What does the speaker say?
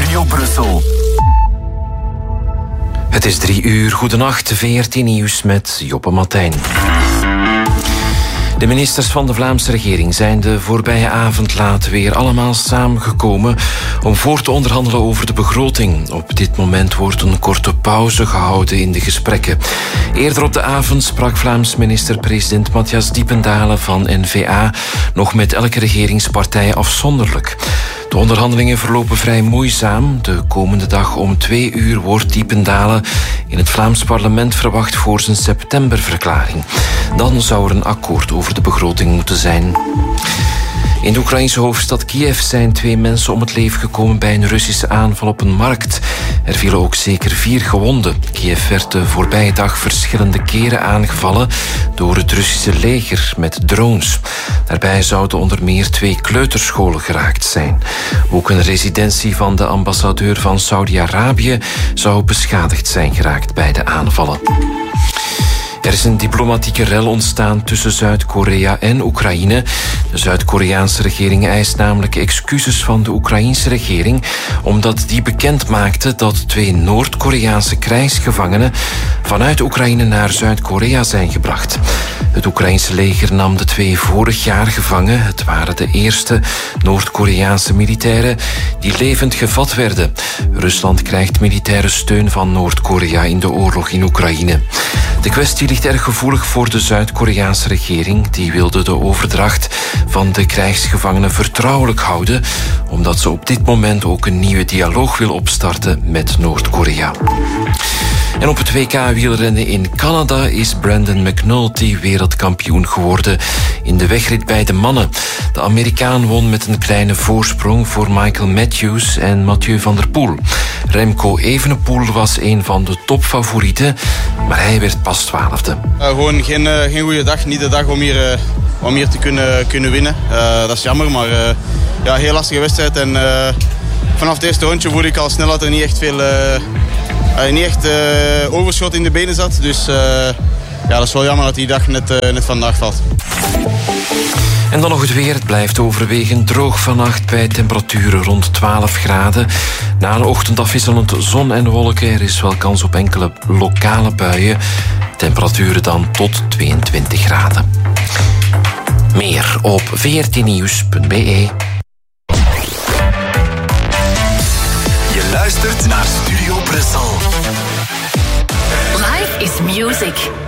Studio Brussel. Het is 3:00. Goedenacht, VRT Nieuws met Joppe Martijn. De ministers van de Vlaamse regering zijn de voorbije avond laat weer allemaal samengekomen om voor te onderhandelen over de begroting. Op dit moment wordt een korte pauze gehouden in de gesprekken. Eerder op de avond sprak Vlaams minister-president Matthias Diependalen van N-VA nog met elke regeringspartij afzonderlijk. De onderhandelingen verlopen vrij moeizaam. De komende dag om 2:00 wordt Diependalen in het Vlaams parlement verwacht voor zijn septemberverklaring. Dan zou er een akkoord over de begroting moeten zijn. In de Oekraïnse hoofdstad Kiev zijn 2 mensen om het leven gekomen bij een Russische aanval op een markt. Er vielen ook zeker 4 gewonden. Kiev werd de voorbije dag verschillende keren aangevallen door het Russische leger met drones. Daarbij zouden onder meer 2 kleuterscholen geraakt zijn. Ook een residentie van de ambassadeur van Saudi-Arabië zou beschadigd zijn geraakt bij de aanvallen. Er is een diplomatieke rel ontstaan tussen Zuid-Korea en Oekraïne. De Zuid-Koreaanse regering eist namelijk excuses van de Oekraïense regering, omdat die bekend maakte dat 2 Noord-Koreaanse krijgsgevangenen vanuit Oekraïne naar Zuid-Korea zijn gebracht. Het Oekraïense leger nam de 2 vorig jaar gevangen. Het waren de eerste Noord-Koreaanse militairen die levend gevat werden. Rusland krijgt militaire steun van Noord-Korea in de oorlog in Oekraïne. De kwestie ligt erg gevoelig voor de Zuid-Koreaanse regering. Die wilde de overdracht van de krijgsgevangenen vertrouwelijk houden, omdat ze op dit moment ook een nieuwe dialoog wil opstarten met Noord-Korea. En op het WK wielrennen in Canada is Brandon McNulty wereldkampioen geworden in de wegrit bij de mannen. De Amerikaan won met een kleine voorsprong voor Michael Matthews en Mathieu van der Poel. Remco Evenepoel was een van de topfavorieten, maar hij werd pas 12e. Gewoon geen goede dag, niet de dag om hier te kunnen winnen. Dat is jammer, maar ja, heel lastige wedstrijd. En vanaf het eerste rondje voelde ik al snel dat er niet echt overschot in de benen zat. Dus ja, dat is wel jammer dat die dag net vandaag valt. En dan nog het weer. Het blijft overwegend droog vannacht bij temperaturen rond 12 graden. Na een ochtend afwisselend zon en wolken. Er is wel kans op enkele lokale buien. Temperaturen dan tot 22 graden. Meer op vrtnieuws.be. Je luistert naar Studio Brussel. Life is music.